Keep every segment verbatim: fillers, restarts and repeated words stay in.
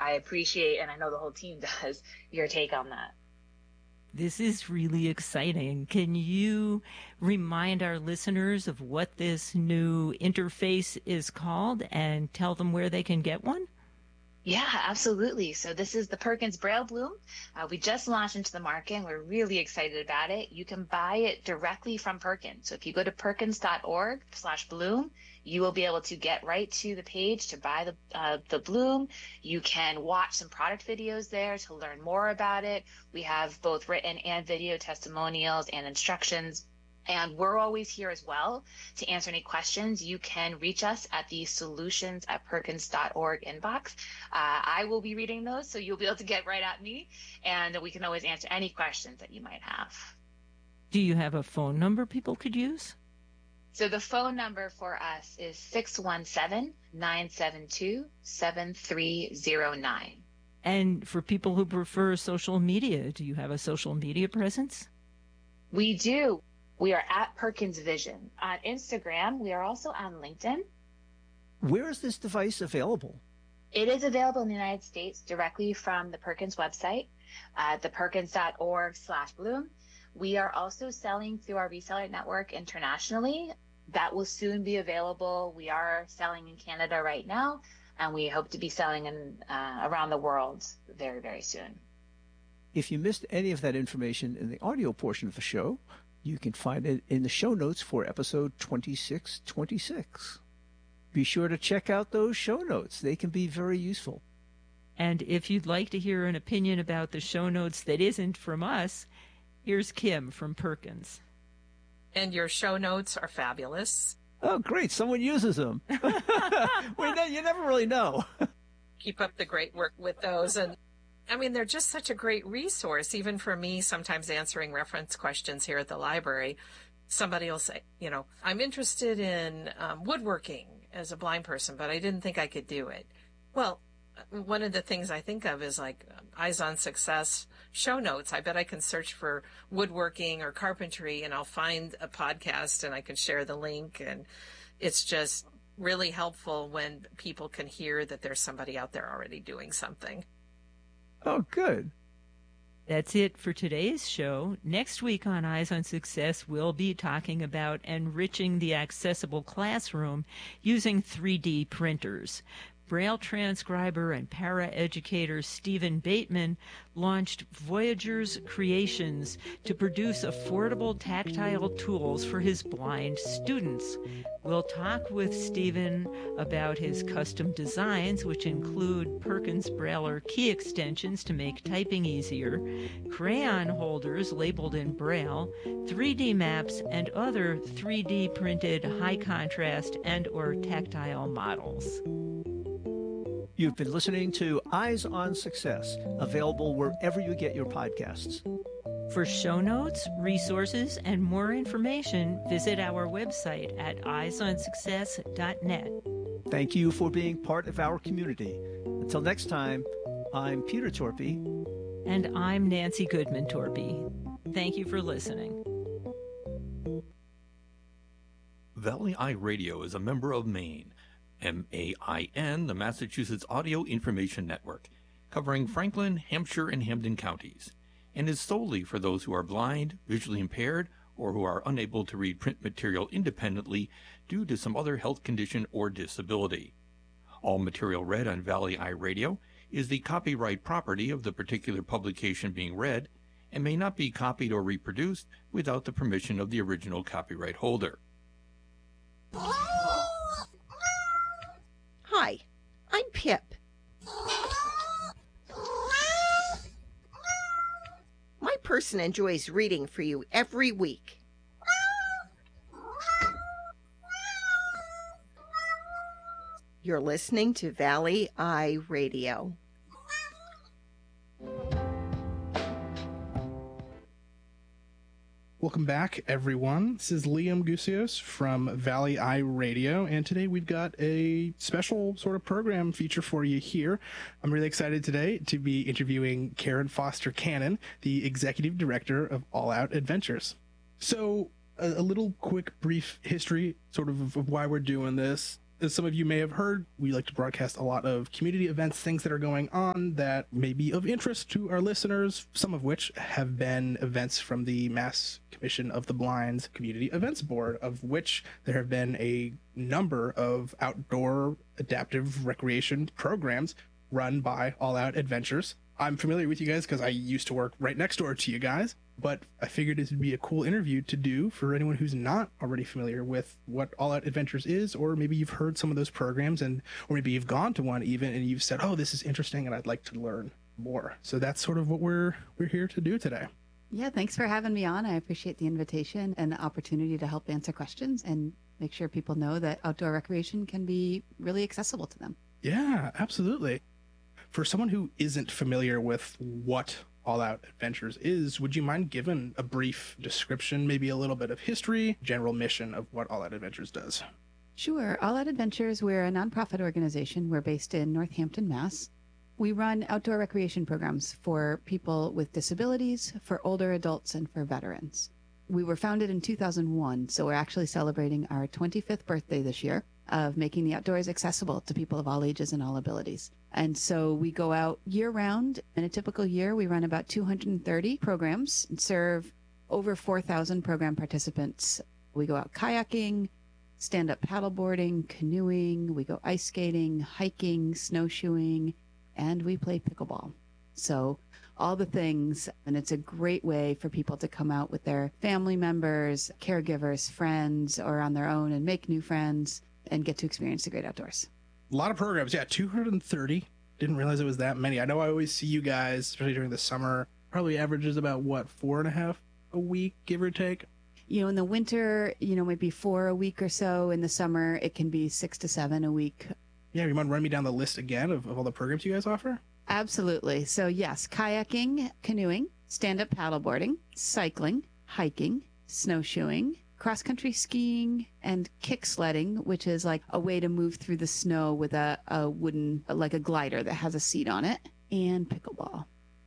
I appreciate, and I know the whole team does, your take on that. This is really exciting. Can you remind our listeners of what this new interface is called and tell them where they can get one? Yeah, absolutely. So this is the Perkins Braille Bloom. Uh, we just launched into the market and we're really excited about it. You can buy it directly from Perkins. So if you go to perkins.org slash bloom, you will be able to get right to the page to buy the, uh, the Bloom. You can watch some product videos there to learn more about it. We have both written and video testimonials and instructions. And we're always here as well to answer any questions. You can reach us at the solutions at perkins dot org inbox. Uh, I will be reading those, so you'll be able to get right at me, and we can always answer any questions that you might have. Do you have a phone number people could use? So the phone number for us is six one seven, nine seven two, seven three zero nine. And for people who prefer social media, do you have a social media presence? We do. We are at Perkins Vision. On Instagram, we are also on LinkedIn. Where is this device available? It is available in the United States directly from the Perkins website, uh, the perkins.org slash bloom. We are also selling through our reseller network internationally. That will soon be available. We are selling in Canada right now, and we hope to be selling in uh, around the world very, very soon. If you missed any of that information in the audio portion of the show, you can find it in the show notes for episode twenty-six twenty-six. Be sure to check out those show notes. They can be very useful. And if you'd like to hear an opinion about the show notes that isn't from us, here's Kim from Perkins. And your show notes are fabulous. Oh, great. Someone uses them. Wait, no, you never really know. Keep up the great work with those. And I mean, they're just such a great resource, even for me, sometimes answering reference questions here at the library. Somebody will say, you know, I'm interested in um, woodworking as a blind person, but I didn't think I could do it. Well, one of the things I think of is like um, Eyes on Success show notes. I bet I can search for woodworking or carpentry and I'll find a podcast and I can share the link. And it's just really helpful when people can hear that there's somebody out there already doing something. Oh, good. That's it for today's show. Next week on Eyes on Success, we'll be talking about enriching the accessible classroom using three D printers. Braille transcriber and para-educator Stephen Bateman launched Voyagers Creations to produce affordable tactile tools for his blind students. We'll talk with Stephen about his custom designs, which include Perkins Brailler key extensions to make typing easier, crayon holders labeled in Braille, three D maps, and other three D printed high contrast and or tactile models. You've been listening to Eyes on Success, available wherever you get your podcasts. For show notes, resources, and more information, visit our website at eyes on success dot net. Thank you for being part of our community. Until next time, I'm Peter Torpy. And I'm Nancy Goodman Torpy. Thank you for listening. Valley Eye Radio is a member of MAIN. M A I N, the Massachusetts Audio Information Network, covering Franklin, Hampshire, and Hampden counties, and is solely for those who are blind, visually impaired, or who are unable to read print material independently due to some other health condition or disability. All material read on Valley Eye Radio is the copyright property of the particular publication being read and may not be copied or reproduced without the permission of the original copyright holder. Hi, I'm Pip. My person enjoys reading for you every week. You're listening to Valley Eye Radio. Welcome back, everyone. This is Liam Gusios from Valley Eye Radio, and today we've got a special sort of program feature for you here. I'm really excited today to be interviewing Karen Foster Cannon, the Executive Director of All Out Adventures. So, a, a little quick, brief history, sort of, of why we're doing this. As some of you may have heard, we like to broadcast a lot of community events, things that are going on that may be of interest to our listeners, some of which have been events from the Mass Commission of the Blind's Community Events Board, of which there have been a number of outdoor adaptive recreation programs run by All Out Adventures. I'm familiar with you guys because I used to work right next door to you guys, but I figured this would be a cool interview to do for anyone who's not already familiar with what All Out Adventures is, or maybe you've heard some of those programs, and or maybe you've gone to one even and you've said, oh, this is interesting and I'd like to learn more. So that's sort of what we're we're here to do today. Yeah, thanks for having me on. I appreciate the invitation and the opportunity to help answer questions and make sure people know that outdoor recreation can be really accessible to them. Yeah, absolutely. For someone who isn't familiar with what All Out Adventures is, would you mind giving a brief description, maybe a little bit of history, general mission of what All Out Adventures does? Sure. All Out Adventures, we're a nonprofit organization. We're based in Northampton, Mass. We run outdoor recreation programs for people with disabilities, for older adults, and for veterans. We were founded in two thousand one, so we're actually celebrating our twenty-fifth birthday this year of making the outdoors accessible to people of all ages and all abilities. And so we go out year round. In a typical year, we run about two hundred thirty programs and serve over four thousand program participants. We go out kayaking, stand-up paddleboarding, canoeing, we go ice skating, hiking, snowshoeing, and we play pickleball. So all the things, and it's a great way for people to come out with their family members, caregivers, friends, or on their own and make new friends and get to experience the great outdoors. A lot of programs, yeah, two hundred thirty. Didn't realize it was that many. I know I always see you guys, especially during the summer, probably averages about, what, four and a half a week, give or take? You know, in the winter, you know, maybe four a week or so. In the summer, it can be six to seven a week. Yeah, you mind run me down the list again of, of all the programs you guys offer? Absolutely. So yes, kayaking, canoeing, stand-up paddleboarding, cycling, hiking, snowshoeing, cross-country skiing, and kick sledding, which is like a way to move through the snow with a, a wooden, like a glider that has a seat on it, and pickleball.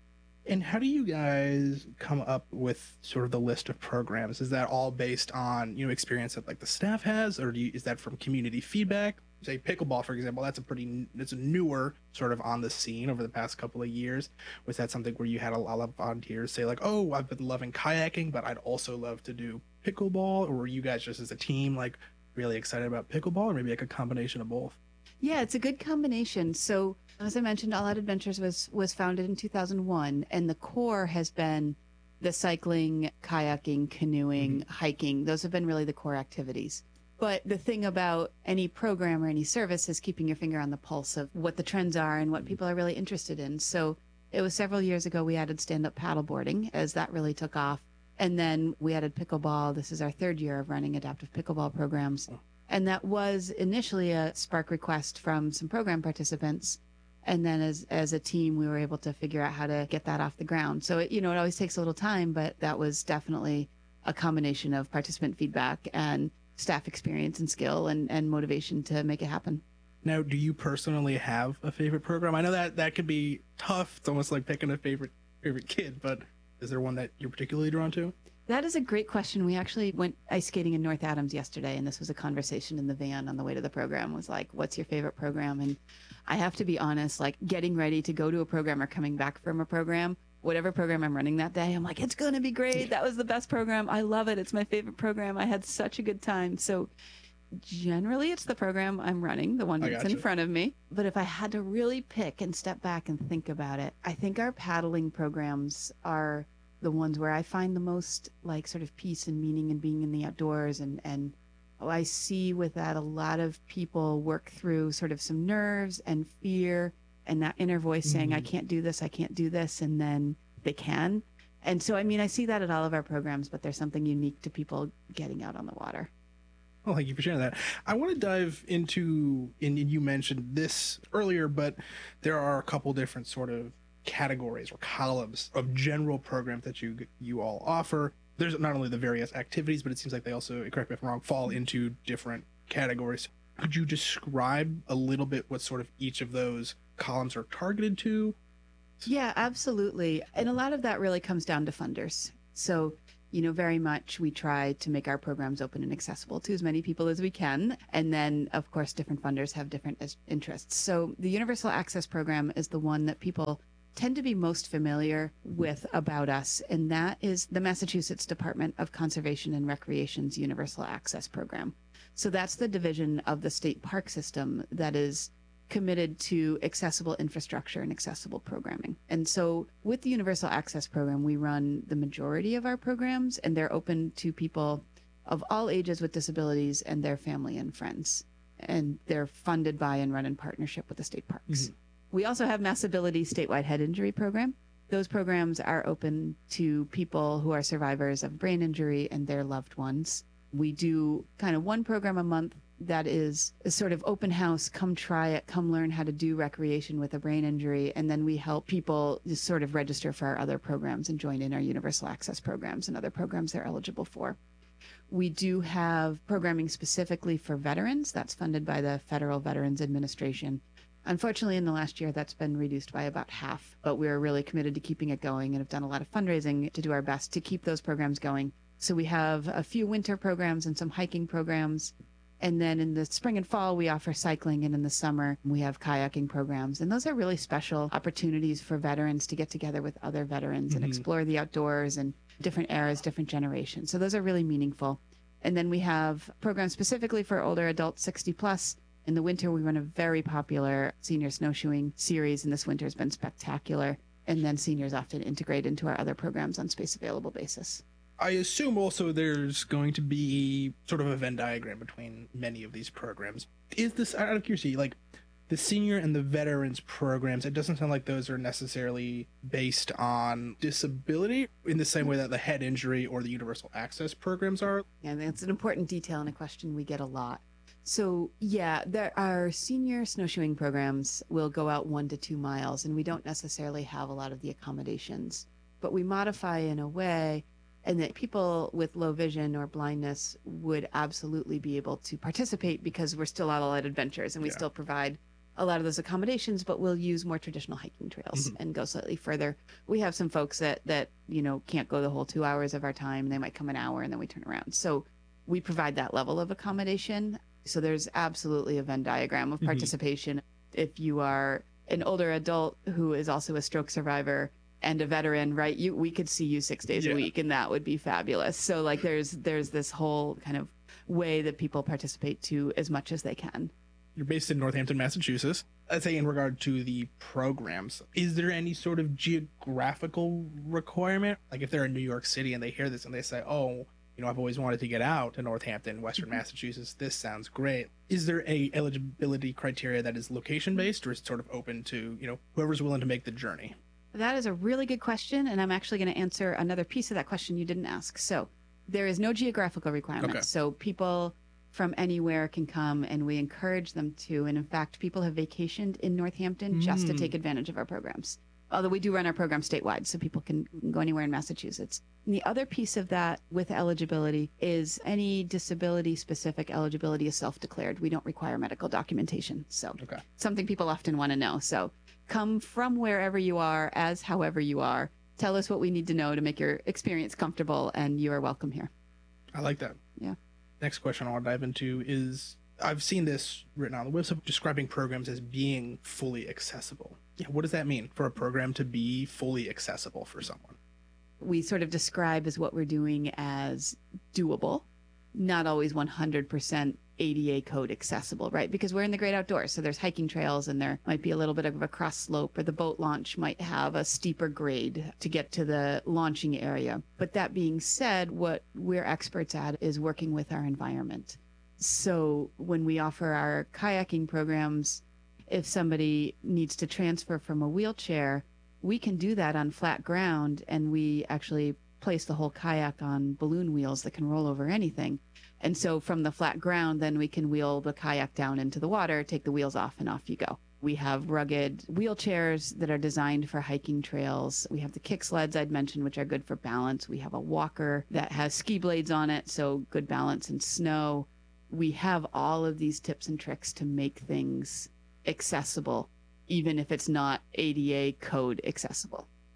And how do you guys come up with sort of the list of programs? Is that all based on, you know, experience that like the staff has, or do you, is that from community feedback? Say pickleball, for example, that's a pretty, it's a newer sort of on the scene over the past couple of years. Was that something where you had a lot of volunteers say like, oh, I've been loving kayaking, but I'd also love to do pickleball? Or were you guys just as a team like really excited about pickleball, or maybe like a combination of both? Yeah, it's a good combination. So as I mentioned, All Out Adventures was was founded in two thousand one, and the core has been the cycling, kayaking, canoeing, mm-hmm. hiking. Those have been really the core activities. But the thing about any program or any service is keeping your finger on the pulse of what the trends are and what people are really interested in. So it was several years ago we added stand-up paddleboarding, as that really took off. And then we added pickleball. This is our third year of running adaptive pickleball programs. And that was initially a spark request from some program participants. And then as as a team, we were able to figure out how to get that off the ground. So, it, you know, it always takes a little time, but that was definitely a combination of participant feedback and staff experience and skill and, and motivation to make it happen. Now, do you personally have a favorite program? I know that that could be tough. It's almost like picking a favorite favorite kid, but is there one that you're particularly drawn to? That is a great question. We actually went ice skating in North Adams yesterday, and this was a conversation in the van on the way to the program. Was like, what's your favorite program? And I have to be honest, like getting ready to go to a program or coming back from a program, whatever program I'm running that day, I'm like, it's going to be great. That was the best program. I love it. It's my favorite program. I had such a good time. So generally it's the program I'm running, the one that's in front of me. But if I had to really pick and step back and think about it, I think our paddling programs are the ones where I find the most like sort of peace and meaning in being in the outdoors. And, and oh, I see with that a lot of people work through sort of some nerves and fear and that inner voice mm-hmm. saying, I can't do this, I can't do this. And then they can. And so, I mean, I see that at all of our programs, but there's something unique to people getting out on the water. Well, thank you for sharing that. I want to dive into, and you mentioned this earlier, but there are a couple different sort of categories or columns of general programs that you you all offer. There's not only the various activities, but it seems like they also, correct me if I'm wrong, fall into different categories. Could you describe a little bit what sort of each of those columns are targeted to? Yeah, absolutely. And a lot of that really comes down to funders. So You know, very much we try to make our programs open and accessible to as many people as we can. And then, of course, different funders have different interests. So the Universal Access Program is the one that people tend to be most familiar with about us, and that is the Massachusetts Department of Conservation and Recreation's Universal Access Program. So that's the division of the state park system that is committed to accessible infrastructure and accessible programming. And so with the Universal Access Program, we run the majority of our programs, and they're open to people of all ages with disabilities and their family and friends. And they're funded by and run in partnership with the state parks. Mm-hmm. We also have Massability statewide head injury program. Those programs are open to people who are survivors of brain injury and their loved ones. We do kind of one program a month that is a sort of open house, come try it, come learn how to do recreation with a brain injury. And then we help people just sort of register for our other programs and join in our Universal Access programs and other programs they're eligible for. We do have programming specifically for veterans. That's funded by the Federal Veterans Administration. Unfortunately, in the last year, that's been reduced by about half, but we're really committed to keeping it going and have done a lot of fundraising to do our best to keep those programs going. So we have a few winter programs and some hiking programs. And then in the spring and fall, we offer cycling. And in the summer, we have kayaking programs. And those are really special opportunities for veterans to get together with other veterans mm-hmm. and explore the outdoors and different eras, different generations. So those are really meaningful. And then we have programs specifically for older adults, sixty plus. In the winter, we run a very popular senior snowshoeing series, and this winter has been spectacular. And then seniors often integrate into our other programs on space available basis. I assume also there's going to be sort of a Venn diagram between many of these programs. Is this, out of curiosity, like the senior and the veterans programs, it doesn't sound like those are necessarily based on disability in the same way that the head injury or the universal access programs are? Yeah, that's an important detail and a question we get a lot. So yeah, there are senior snowshoeing programs will go out one to two miles, and we don't necessarily have a lot of the accommodations, but we modify in a way and that people with low vision or blindness would absolutely be able to participate because we're still out at adventures and we yeah. still provide a lot of those accommodations, but we'll use more traditional hiking trails mm-hmm. and go slightly further. We have some folks that, that, you know, can't go the whole two hours of our time. They might come an hour and then we turn around. So we provide that level of accommodation. So there's absolutely a Venn diagram of participation. Mm-hmm. If you are an older adult who is also a stroke survivor and a veteran, right? You, we could see you six days yeah. a week, and that would be fabulous. So like, there's there's this whole kind of way that people participate to as much as they can. You're based in Northampton, Massachusetts. I'd say in regard to the programs, is there any sort of geographical requirement? Like if they're in New York City and they hear this and they say, "Oh, you know, I've always wanted to get out to Northampton, Western mm-hmm. Massachusetts. This sounds great." Is there a eligibility criteria that is location based, or is it sort of open to, you know, whoever's willing to make the journey? That is a really good question, and I'm actually going to answer another piece of that question you didn't ask. So there is no geographical requirement. Okay. So people from anywhere can come, and we encourage them to. And in fact, people have vacationed in Northampton mm. just to take advantage of our programs. Although we do run our program statewide, so people can go anywhere in Massachusetts. And the other piece of that with eligibility is any disability-specific eligibility is self-declared. We don't require medical documentation. So okay. something people often want to know. So come from wherever you are, as however you are. Tell us what we need to know to make your experience comfortable, and you are welcome here. I like that. Yeah. Next question I want to dive into is, I've seen this written on the website describing programs as being fully accessible. Yeah, what does that mean for a program to be fully accessible for someone? We sort of describe as what we're doing as doable, not always one hundred percent A D A code accessible, right? Because we're in the great outdoors. So there's hiking trails and there might be a little bit of a cross slope, or the boat launch might have a steeper grade to get to the launching area. But that being said, what we're experts at is working with our environment. So when we offer our kayaking programs, if somebody needs to transfer from a wheelchair, we can do that on flat ground, and we actually place the whole kayak on balloon wheels that can roll over anything. And so from the flat ground, then we can wheel the kayak down into the water, take the wheels off, and off you go. We have rugged wheelchairs that are designed for hiking trails. We have the kick sleds I'd mentioned, which are good for balance. We have a walker that has ski blades on it, so good balance in snow. We have all of these tips and tricks to make things accessible, even if it's not A D A code accessible.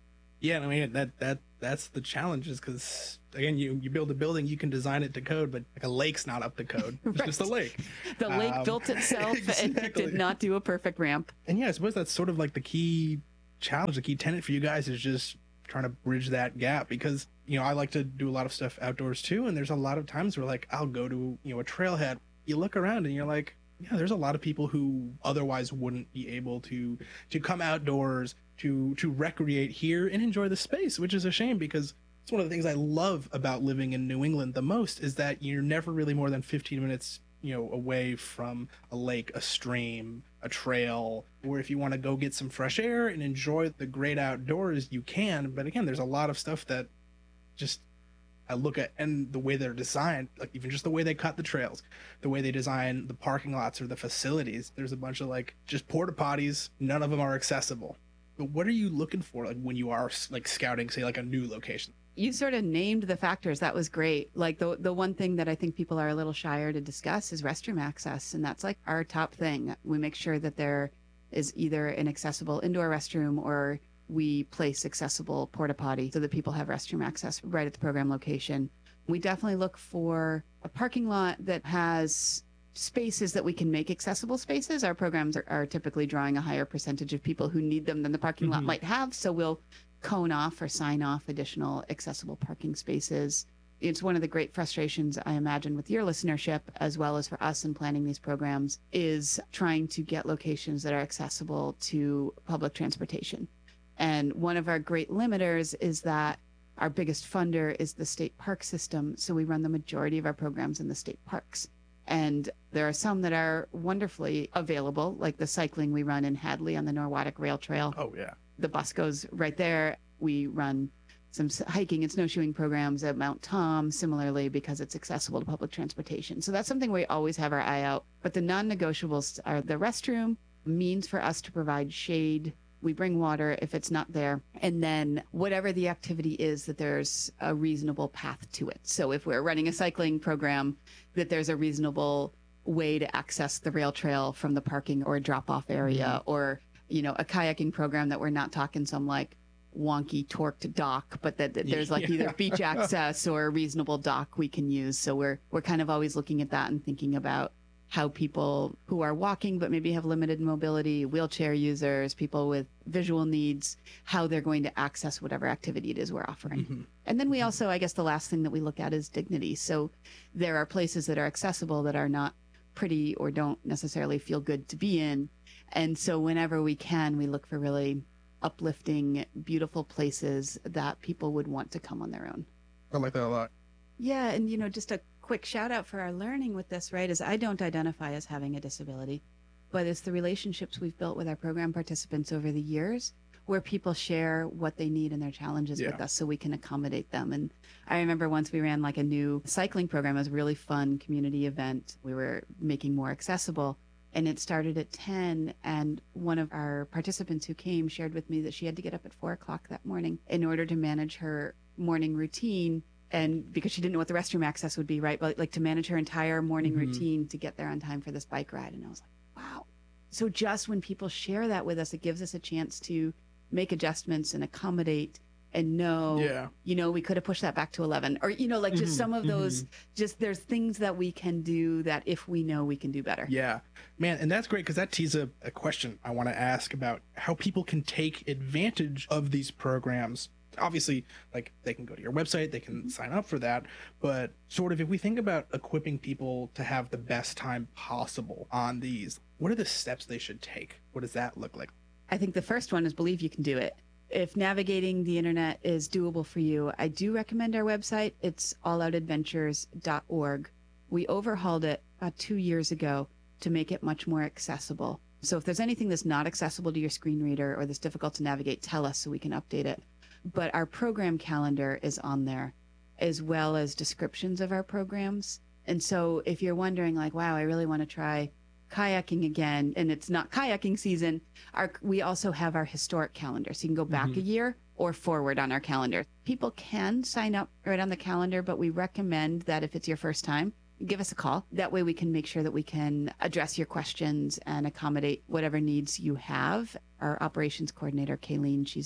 Yeah, I mean that that that's the challenge, is because again, you you build a building, you can design it to code, but like a lake's not up to code. It's Right. just a lake. The lake Um, built itself and it exactly. did not do a perfect ramp. And yeah, I suppose that's sort of like the key challenge, the key tenet for you guys is just trying to bridge that gap, because you know I like to do a lot of stuff outdoors too, and there's a lot of times where like I'll go to you know a trailhead, you look around and you're like, yeah, there's a lot of people who otherwise wouldn't be able to to come outdoors to to recreate here and enjoy the space, which is a shame, because it's one of the things I love about living in New England the most, is that you're never really more than fifteen minutes you know away from a lake, a stream, a trail, or if you want to go get some fresh air and enjoy the great outdoors, you can. But again, there's a lot of stuff that just I look at, and the way they're designed, like even just the way they cut the trails, the way they design the parking lots or the facilities, there's a bunch of like just porta potties, none of them are accessible. But what are you looking for like when you are like scouting, say, like a new location? You sort of named the factors. That was great. Like the the one thing that I think people are a little shyer to discuss is restroom access, and that's like our top thing. We make sure that there is either an accessible indoor restroom, or we place accessible porta potty so that people have restroom access right at the program location. We definitely look for a parking lot that has spaces that we can make accessible spaces. Our programs are, are typically drawing a higher percentage of people who need them than the parking lot Mhm. might have, so we'll cone off or sign off additional accessible parking spaces. It's one of the great frustrations, I imagine, with your listenership, as well as for us in planning these programs, is trying to get locations that are accessible to public transportation. And one of our great limiters is that our biggest funder is the state park system. So we run the majority of our programs in the state parks. And there are some that are wonderfully available, like the cycling we run in Hadley on the Norwottuck Rail Trail. Oh yeah. The bus goes right there. We run some s- hiking and snowshoeing programs at Mount Tom, similarly, because it's accessible to public transportation. So that's something we always have our eye out. But the non-negotiables are the restroom, means for us to provide shade. We bring water if it's not there. And then whatever the activity is, that there's a reasonable path to it. So if we're running a cycling program, that there's a reasonable way to access the rail trail from the parking or drop-off area, or you know, a kayaking program that we're not talking some like wonky torqued dock, but that, that there's like Yeah. either beach access or a reasonable dock we can use. So we're we're kind of always looking at that and thinking about how people who are walking but maybe have limited mobility, wheelchair users, people with visual needs, how they're going to access whatever activity it is we're offering. Mhm. And then we also, I guess the last thing that we look at is dignity. So there are places that are accessible that are not pretty or don't necessarily feel good to be in. And so whenever we can, we look for really uplifting, beautiful places that people would want to come on their own. I like that a lot. Yeah, and you know, just a quick shout out for our learning with this, right? Is I don't identify as having a disability, but it's the relationships we've built with our program participants over the years where people share what they need and their challenges with Yeah. us so we can accommodate them. And I remember once we ran like a new cycling program. It was a really fun community event. We were making more accessible. And it started at ten, and one of our participants who came shared with me that she had to get up at four o'clock that morning in order to manage her morning routine. And because she didn't know what the restroom access would be, right? But like to manage her entire morning Mhm. routine to get there on time for this bike ride. And I was like, wow. So just when people share that with us, it gives us a chance to make adjustments and accommodate and know, Yeah. you know, we could have pushed that back to eleven, or, you know, like just Mhm, some of those, just there's things that we can do that if we know, we can do better. Yeah, man, and that's great because that teases a, a question I want to ask about how people can take advantage of these programs. Obviously, like they can go to your website, they can sign up for that, but sort of if we think about equipping people to have the best time possible on these, what are the steps they should take? What does that look like? I think the first one is believe you can do it. If navigating the internet is doable for you, I do recommend our website. It's all out adventures dot org. We overhauled it about two years ago to make it much more accessible. So if there's anything that's not accessible to your screen reader or that's difficult to navigate, tell us so we can update it. But our program calendar is on there, as well as descriptions of our programs. And so if you're wondering like, wow, I really want to try kayaking again, and it's not kayaking season, our, we also have our historic calendar. So you can go back Mhm. a year or forward on our calendar. People can sign up right on the calendar, but we recommend that if it's your first time, give us a call. That way we can make sure that we can address your questions and accommodate whatever needs you have. Our operations coordinator, Kayleen, she's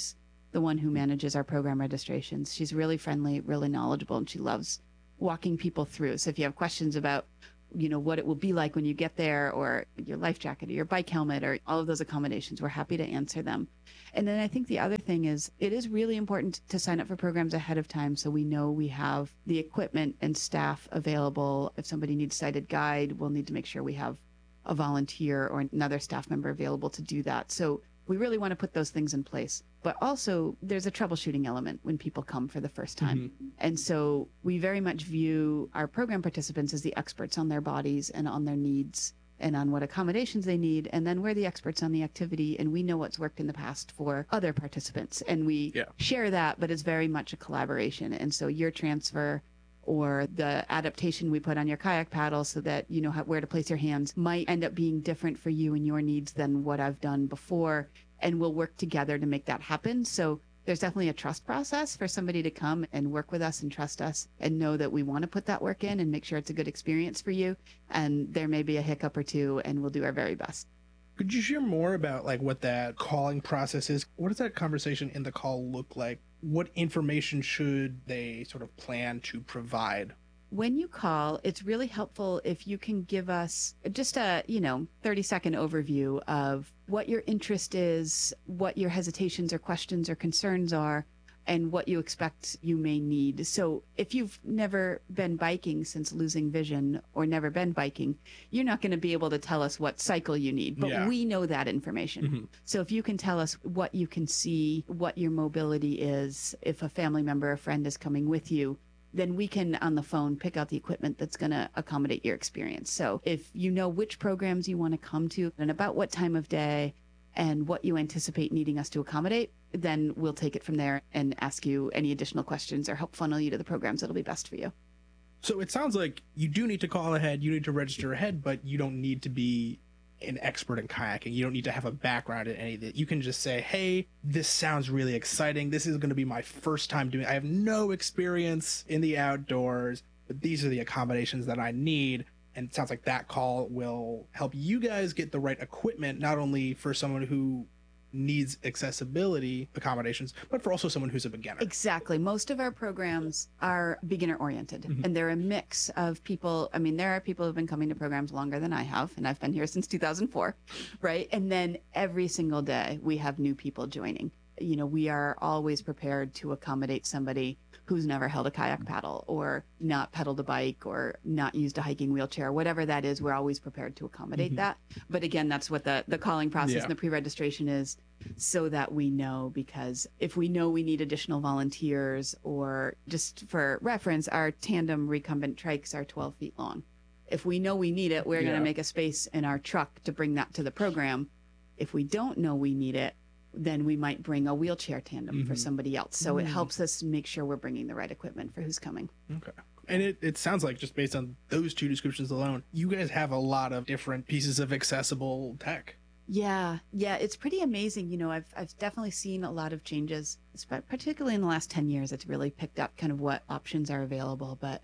the one who manages our program registrations. She's really friendly, really knowledgeable, and she loves walking people through. So if you have questions about, you know, what it will be like when you get there, or your life jacket or your bike helmet or all of those accommodations, we're happy to answer them. And then I think the other thing is it is really important to sign up for programs ahead of time so we know we have the equipment and staff available. If somebody needs sighted guide, we'll need to make sure we have a volunteer or another staff member available to do that. So we really want to put those things in place. But also there's a troubleshooting element when people come for the first time. Mm-hmm. And so we very much view our program participants as the experts on their bodies and on their needs and on what accommodations they need. And then we're the experts on the activity, and we know what's worked in the past for other participants. And we yeah. share that, but it's very much a collaboration. And so your transfer or the adaptation we put on your kayak paddle so that you know how, where to place your hands might end up being different for you and your needs than what I've done before. And we'll work together to make that happen. So there's definitely a trust process for somebody to come and work with us and trust us and know that we want to put that work in and make sure it's a good experience for you. And there may be a hiccup or two, and we'll do our very best. Could you share more about like what that calling process is? What does that conversation in the call look like? What information should they sort of plan to provide? When you call, it's really helpful if you can give us just a, you know, thirty second overview of what your interest is, what your hesitations or questions or concerns are, and what you expect you may need. So if you've never been biking since losing vision or never been biking, you're not going to be able to tell us what cycle you need, but yeah. we know that information. Mm-hmm. So if you can tell us what you can see, what your mobility is, if a family member or friend is coming with you, then we can on the phone pick out the equipment that's going to accommodate your experience. So if you know which programs you want to come to and about what time of day and what you anticipate needing us to accommodate, then we'll take it from there and ask you any additional questions or help funnel you to the programs that'll be best for you. So it sounds like you do need to call ahead, you need to register ahead, but you don't need to be an expert in kayaking. You don't need to have a background in any of it. You can just say, hey, this sounds really exciting. This is going to be my first time doing it. I have no experience in the outdoors, but these are the accommodations that I need. And it sounds like that call will help you guys get the right equipment, not only for someone who needs accessibility accommodations, but for also someone who's a beginner. Exactly. Most of our programs are beginner oriented, mm-hmm. and they're a mix of people. I mean, there are people who've been coming to programs longer than I have, and I've been here since two thousand four, right? And then every single day we have new people joining. You know, we are always prepared to accommodate somebody who's never held a kayak paddle or not pedaled a bike or not used a hiking wheelchair, whatever that is, we're always prepared to accommodate mm-hmm. that. But again, that's what the, the calling process yeah. and the pre-registration is, so that we know, because if we know we need additional volunteers, or just for reference, our tandem recumbent trikes are twelve feet long. If we know we need it, we're yeah. going to make a space in our truck to bring that to the program. If we don't know we need it, then we might bring a wheelchair tandem mm-hmm. for somebody else. So mm-hmm. it helps us make sure we're bringing the right equipment for who's coming. Okay. And it, it sounds like, just based on those two descriptions alone, you guys have a lot of different pieces of accessible tech. Yeah. Yeah. It's pretty amazing. You know, I've, I've definitely seen a lot of changes, particularly in the last ten years. It's really picked up kind of what options are available, but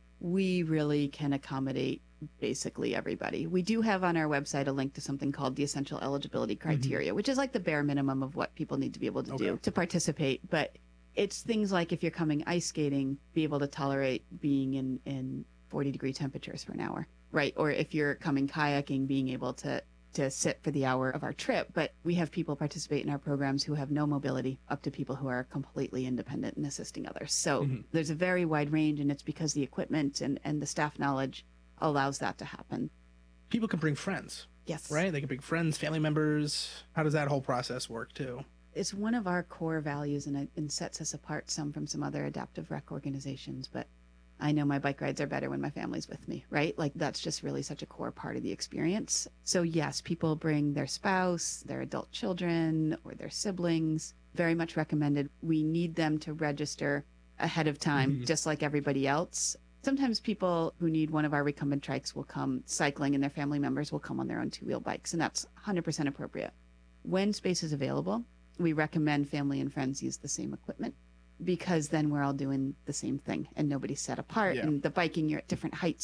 we really can accommodate basically everybody. We do have on our website a link to something called the essential eligibility criteria, mm-hmm. which is like the bare minimum of what people need to be able to okay. do to participate. But it's things like, if you're coming ice skating, be able to tolerate being in, in forty degree temperatures for an hour, right? Or if you're coming kayaking, being able to, to sit for the hour of our trip. But we have people participate in our programs who have no mobility, up to people who are completely independent and assisting others. So mm-hmm. there's a very wide range, and it's because the equipment and, and the staff knowledge allows that to happen. People can bring friends. Yes. Right? They can bring friends, family members. How does that whole process work too? It's one of our core values, and it and sets us apart some from some other adaptive rec organizations. But I know my bike rides are better when my family's with me, right? Like, that's just really such a core part of the experience. So yes, people bring their spouse, their adult children, or their siblings. Very much recommended. We need them to register ahead of time, mm-hmm. just like everybody else. Sometimes people who need one of our recumbent trikes will come cycling, and their family members will come on their own two-wheel bikes, and that's one hundred percent appropriate. When space is available, we recommend family and friends use the same equipment, because then we're all doing the same thing and nobody's set apart. Yeah. And the biking, you're at different heights.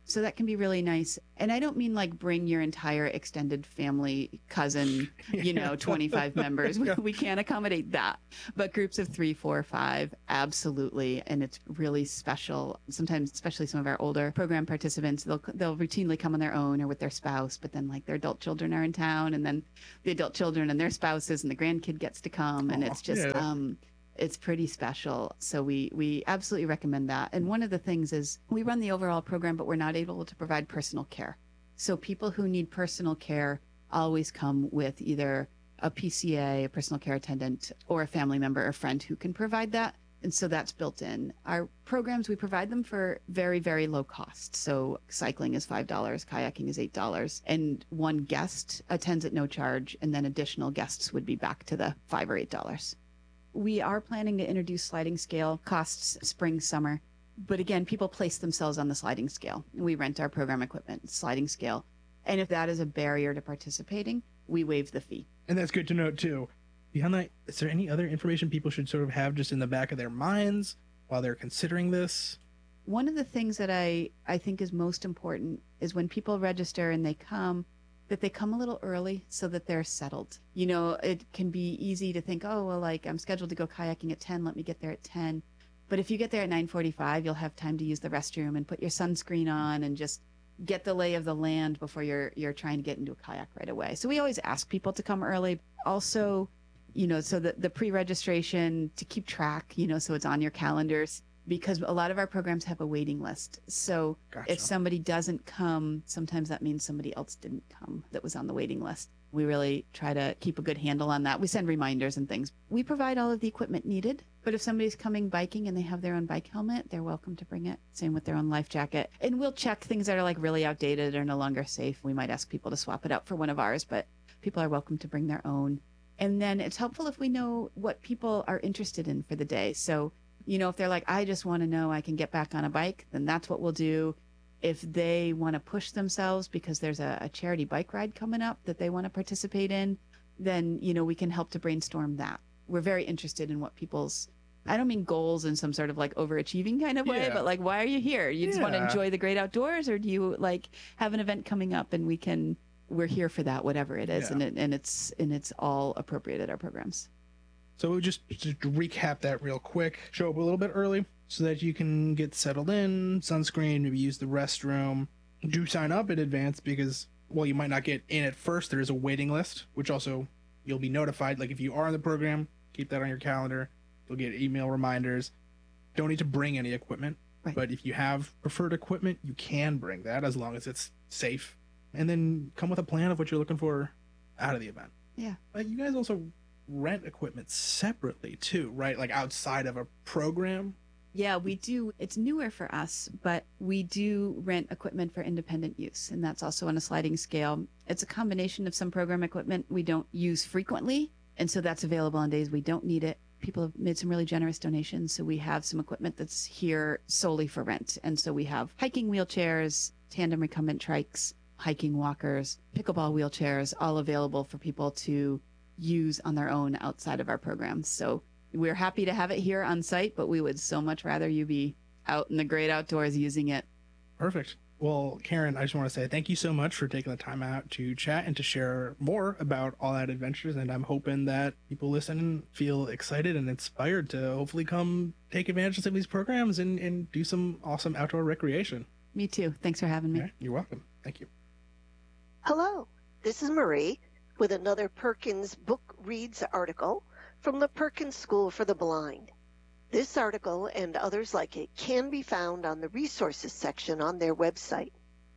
So that can be really nice. And I don't mean like bring your entire extended family, cousin, you know, twenty-five members. We, we can't accommodate that. But groups of three, four, five, absolutely. And it's really special. Sometimes, especially some of our older program participants, they'll they'll routinely come on their own or with their spouse, but then like their adult children are in town, and then the adult children and their spouses and the grandkid gets to come. And Aw, it's just, yeah. um, it's pretty special. So we, we absolutely recommend that. And one of the things is we run the overall program, but we're not able to provide personal care. So people who need personal care always come with either a P C A, a personal care attendant, or a family member or friend who can provide that. And so that's built in. Our programs, we provide them for very, very low cost. So cycling is five dollars, kayaking is eight dollars, and one guest attends at no charge, and then additional guests would be back to the five or eight dollars. We are planning to introduce sliding scale costs spring, summer. But again, people place themselves on the sliding scale. We rent our program equipment, sliding scale. And if that is a barrier to participating, we waive the fee. And that's good to note too. Beyond that, is there any other information people should sort of have just in the back of their minds while they're considering this? One of the things that I, I think is most important is when people register and they come, that they come a little early so that they're settled. You know, it can be easy to think, oh, well, like I'm scheduled to go kayaking at ten, let me get there at ten. But if you get there at nine forty-five, you'll have time to use the restroom and put your sunscreen on and just get the lay of the land before you're you're trying to get into a kayak right away. So we always ask people to come early. Also, you know, so the, the pre-registration to keep track, you know, so it's on your calendars, because a lot of our programs have a waiting list. So Gotcha. if somebody doesn't come, sometimes that means somebody else didn't come that was on the waiting list. We really try to keep a good handle on that. We send reminders and things. We provide all of the equipment needed, but if somebody's coming biking and they have their own bike helmet, they're welcome to bring it. Same with their own life jacket. And we'll check things that are like really outdated or no longer safe. We might ask people to swap it out for one of ours, but people are welcome to bring their own. And then it's helpful if we know what people are interested in for the day. So, you know, if they're like, I just want to know I can get back on a bike, then that's what we'll do. If they want to push themselves because there's a, a charity bike ride coming up that they want to participate in, then, you know, we can help to brainstorm that. We're very interested in what people's, I don't mean goals in some sort of like overachieving kind of way, Yeah. but like, why are you here? You just want to Yeah. enjoy the great outdoors, or do you like have an event coming up and we can, we're here for that, whatever it is. Yeah. And it, and it's, and it's all appropriate at our programs. So we'll just, just to recap that real quick. Show up a little bit early so that you can get settled in, sunscreen, maybe use the restroom. Do sign up in advance because, well, you might not get in at first. There is a waiting list, which also you'll be notified. Like if you are in the program, keep that on your calendar. You'll get email reminders. Don't need to bring any equipment. Right. But if you have preferred equipment, you can bring that as long as it's safe. And then come with a plan of what you're looking for out of the event. Yeah. But you guys also rent equipment separately too, right? Like outside of a program. Yeah, we do. It's newer for us, but we do rent equipment for independent use, and that's also on a sliding scale. It's a combination of some program equipment we don't use frequently, and so that's available on days we don't need it. People have made some really generous donations, so we have some equipment that's here solely for rent. And so we have hiking wheelchairs, tandem recumbent trikes, hiking walkers, pickleball wheelchairs, all available for people to use on their own outside of our programs. So we're happy to have it here on site, but we would so much rather you be out in the great outdoors using it. Perfect. Well, Karen, I just want to say thank you so much for taking the time out to chat and to share more about All Out Adventures. And I'm hoping that people listen feel excited and inspired to hopefully come take advantage of some of these programs and, and do some awesome outdoor recreation. Me too. Thanks for having me. All right, you're welcome. Thank you. Hello, this is Marie with another Perkins Book Reads article from the Perkins School for the Blind. This article and others like it can be found on the resources section on their website.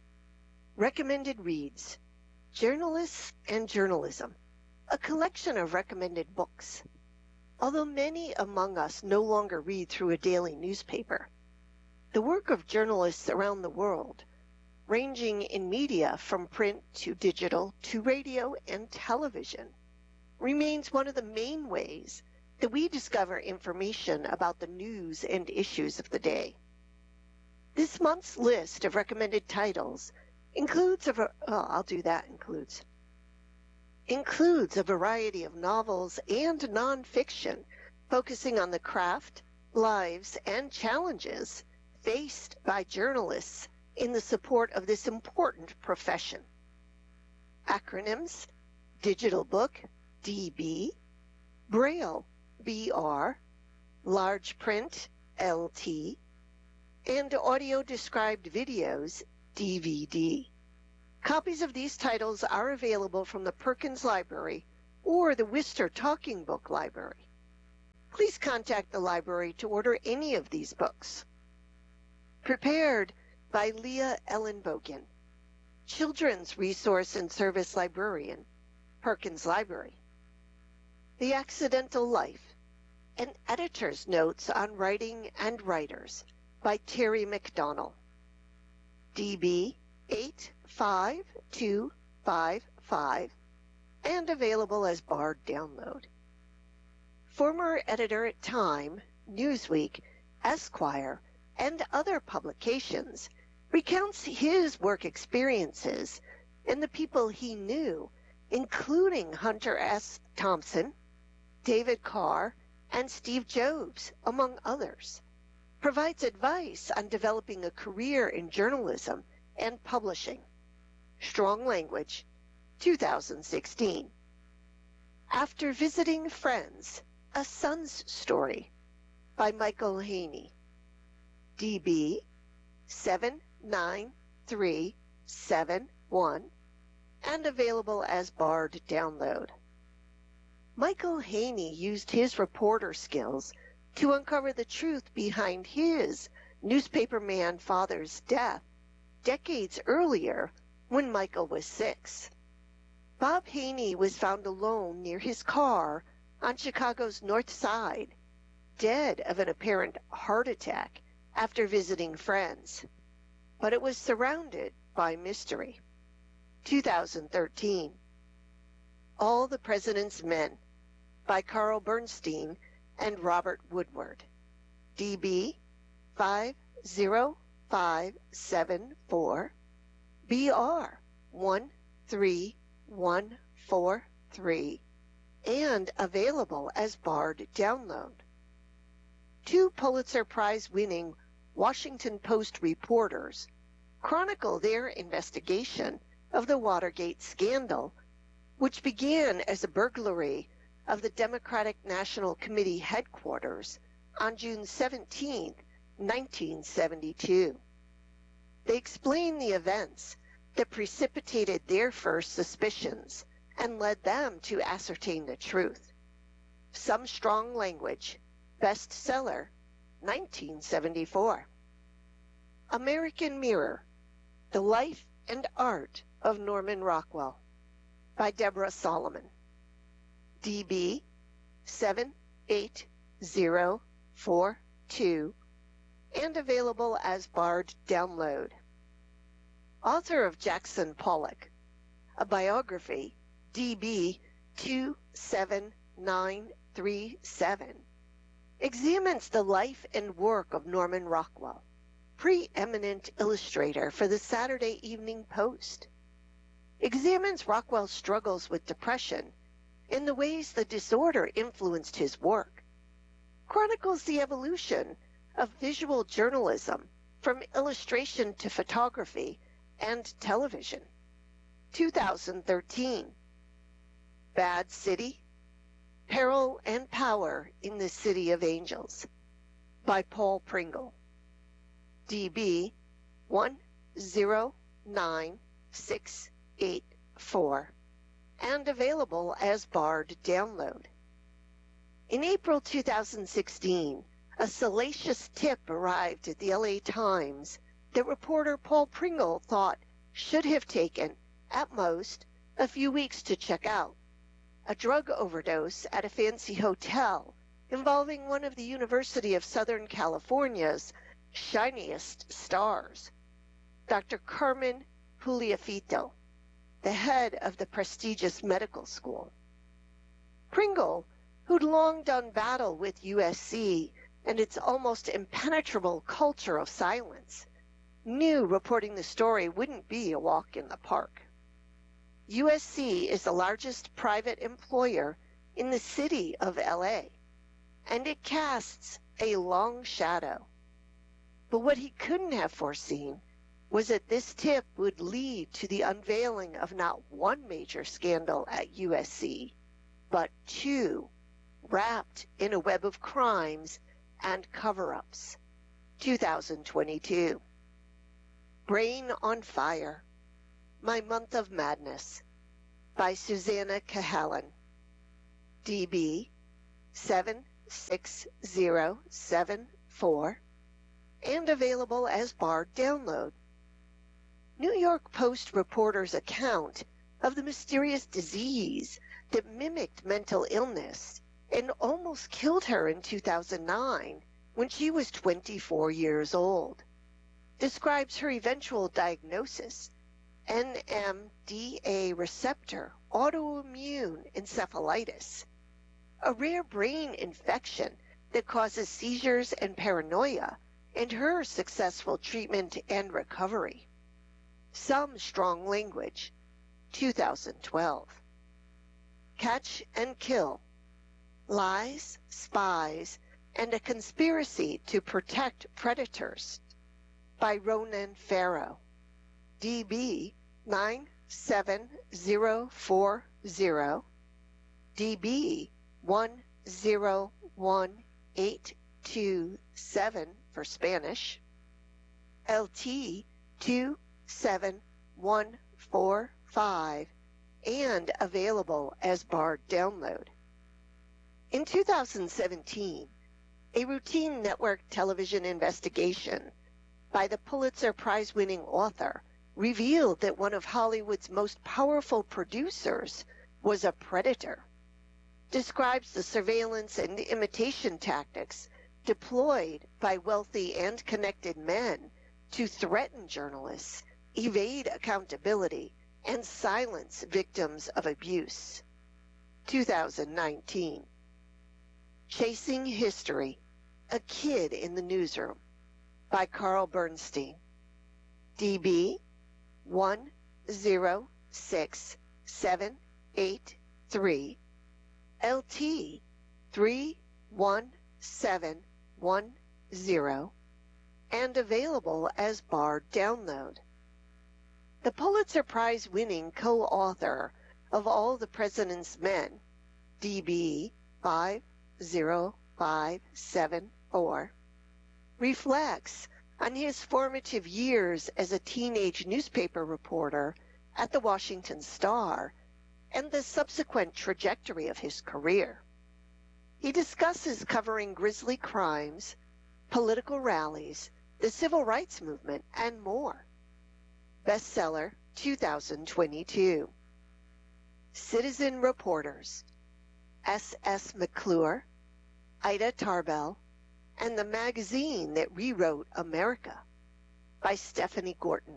Recommended Reads, Journalists and Journalism, a collection of recommended books. Although many among us no longer read through a daily newspaper, the work of journalists around the world, ranging in media from print to digital to radio and television, remains one of the main ways that we discover information about the news and issues of the day. This month's list of recommended titles includes a, oh, I'll do that, includes, includes a variety of novels and nonfiction focusing on the craft, lives, and challenges faced by journalists in the support of this important profession. Acronyms: Digital Book, D B, Braille, B R, Large Print, L T, and Audio Described Videos, D V D. Copies of these titles are available from the Perkins Library or the Worcester Talking Book Library. Please contact the library to order any of these books. Prepared by Leah Ellenbogen, Children's Resource and Service Librarian, Perkins Library. The Accidental Life, an Editor's Notes on Writing and Writers by Terry McDonnell. D B eight five two five five, and available as Bard download. Former editor at Time, Newsweek, Esquire, and other publications, recounts his work experiences and the people he knew, including Hunter S. Thompson, David Carr, and Steve Jobs, among others. Provides advice on developing a career in journalism and publishing. Strong Language, two thousand sixteen. After Visiting Friends, A Son's Story by Michael Haney. D B seven nine three seven one, and available as Bard download. Michael Haney used his reporter skills to uncover the truth behind his newspaperman father's death decades earlier when Michael was six. Bob Haney was found alone near his car on Chicago's North Side, dead of an apparent heart attack after visiting friends, but it was surrounded by mystery. two thousand thirteen. All the President's Men by Carl Bernstein and Robert Woodward. D B five zero five seven four, B R one three one four three, and available as Bard download. Two Pulitzer Prize-winning Washington Post reporters chronicle their investigation of the Watergate scandal, which began as a burglary of the Democratic National Committee headquarters on June seventeenth, nineteen seventy-two. They explain the events that precipitated their first suspicions and led them to ascertain the truth. Some Strong Language, bestseller, nineteen seventy-four. American Mirror, The Life and Art of Norman Rockwell by Deborah Solomon. D B seven eight zero four two, and available as Bard download. Author of Jackson Pollock, a biography, D B two seven nine three seven, examines the life and work of Norman Rockwell, preeminent illustrator for the Saturday Evening Post. Examines Rockwell's struggles with depression and the ways the disorder influenced his work. Chronicles the evolution of visual journalism from illustration to photography and television. two thousand thirteen. Bad City, Peril and Power in the City of Angels by Paul Pringle. D B one zero nine six eight four, and available as Bard download. In April two thousand sixteen, a salacious tip arrived at the L A Times that reporter Paul Pringle thought should have taken, at most, a few weeks to check out. A drug overdose at a fancy hotel involving one of the University of Southern California's shiniest stars, Doctor Carmen Puliafito, the head of the prestigious medical school. Pringle, who'd long done battle with U S C and its almost impenetrable culture of silence, knew reporting the story wouldn't be a walk in the park. U S C is the largest private employer in the city of L A, and it casts a long shadow. But what he couldn't have foreseen was that this tip would lead to the unveiling of not one major scandal at U S C, but two, wrapped in a web of crimes and cover-ups. two thousand twenty-two. Brain on Fire, My Month of Madness, by Susanna Cahalan. D B seven six zero seven four, and available as Bard download. New York Post reporter's account of the mysterious disease that mimicked mental illness and almost killed her in two thousand nine when she was twenty-four years old describes her eventual diagnosis, N M D A receptor autoimmune encephalitis, a rare brain infection that causes seizures and paranoia, and her successful treatment and recovery. Some Strong Language, two thousand twelve. Catch and Kill, Lies, Spies, and a Conspiracy to Protect Predators, by Ronan Farrow. D B nine seven zero four zero, D B one zero one eight two seven for Spanish, L T two seven one four five, and available as Bard download. In two thousand seventeen, a routine network television investigation by the Pulitzer Prize-winning author revealed that one of Hollywood's most powerful producers was a predator, describes the surveillance and imitation tactics deployed by wealthy and connected men to threaten journalists, evade accountability, and silence victims of abuse. two thousand nineteen. Chasing History, A Kid in the Newsroom, by Carl Bernstein. D B one zero six seven eight three, L T three one seven one zero, and available as Bard download. The Pulitzer Prize-winning co-author of All the President's Men, D B five zero five seven four, reflects on his formative years as a teenage newspaper reporter at the Washington Star and the subsequent trajectory of his career. He discusses covering grisly crimes, political rallies, the civil rights movement, and more. Bestseller two thousand twenty-two. Citizen Reporters, S S McClure, Ida Tarbell, and the Magazine That Rewrote America, by Stephanie Gorton.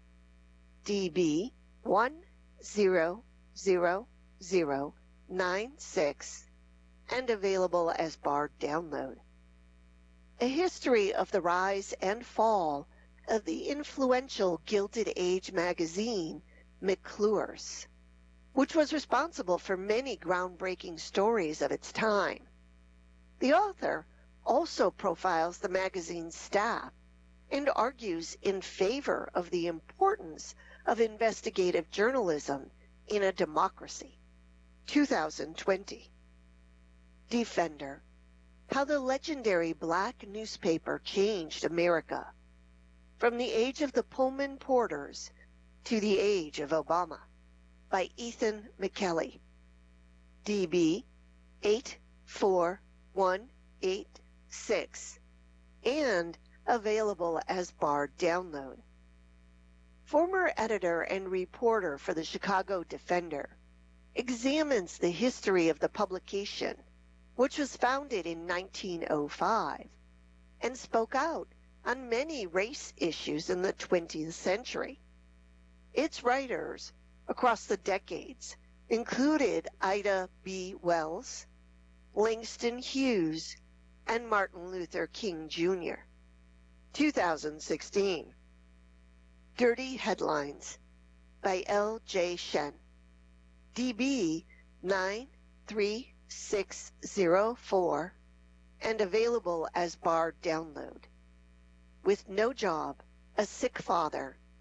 D B one zero zero zero nine six, and available as Bard download. A history of the rise and fall of the influential Gilded Age magazine McClure's, which was responsible for many groundbreaking stories of its time. The author also profiles the magazine's staff and argues in favor of the importance of investigative journalism in a democracy. two thousand twenty. Defender, How the Legendary Black Newspaper Changed America, From the Age of the Pullman Porters to the Age of Obama, by Ethan McKelly. D B eight four one eight six, and available as Bard download. Former editor and reporter for the Chicago Defender, examines the history of the publication, which was founded in nineteen oh five, and spoke out on many race issues in the twentieth century. Its writers across the decades included Ida B. Wells, Langston Hughes, and Martin Luther King Junior two thousand sixteen. Dirty Headlines, by L J Shen. D B nine three six zero four, and available as Bard download. With no job, a sick father,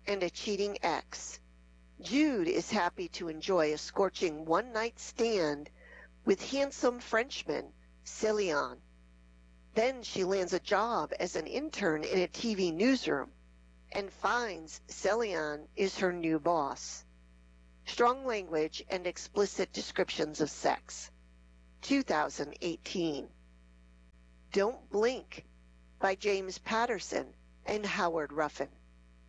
and a cheating ex. Jude is happy to enjoy a scorching one-night stand with handsome Frenchman Célian. Then she lands a job as an intern in a T V newsroom and finds Célian is her new boss. Strong language and explicit descriptions of sex. two thousand eighteen. Don't Blink by James Patterson and Howard Ruffin.